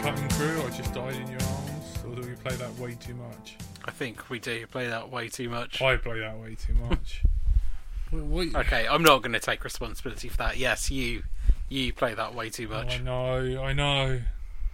cutting through? I just died in your arms? Or do we play that way too much? I think we do play that way too much. I play that way too much. What? Okay, I'm not going to take responsibility for that. Yes, you play that way too much. Oh, I know.